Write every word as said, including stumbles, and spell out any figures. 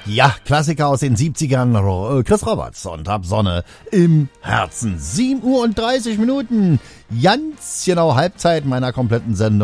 Ja, Klassiker aus den siebzigern, Chris Roberts und Hab Sonne im Herzen. sieben Uhr und dreißig Minuten, ganz genau Halbzeit meiner kompletten Sendung.